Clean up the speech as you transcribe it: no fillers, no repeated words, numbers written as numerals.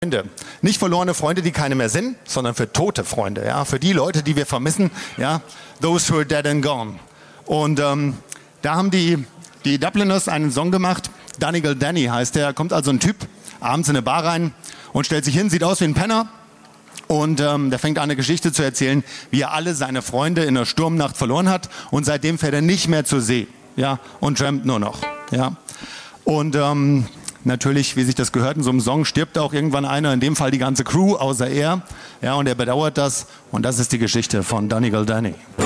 Freunde. Nicht verlorene Freunde, die keine mehr sind, sondern für tote Freunde. Ja? Für die Leute, die wir vermissen. Ja? Those who are dead and gone. Und da haben die Dubliners einen Song gemacht. Donegal Danny heißt der. Kommt also ein Typ abends in eine Bar rein und stellt sich hin, sieht aus wie ein Penner. Und der fängt an, eine Geschichte zu erzählen, wie er alle seine Freunde in einer Sturmnacht verloren hat. Und seitdem fährt er nicht mehr zur See. Ja? Und trampt nur noch. Ja? Und natürlich, wie sich das gehört, in so einem Song stirbt auch irgendwann einer, in dem Fall die ganze Crew, außer er. Ja, und er bedauert das. Und das ist die Geschichte von Donegal Danny.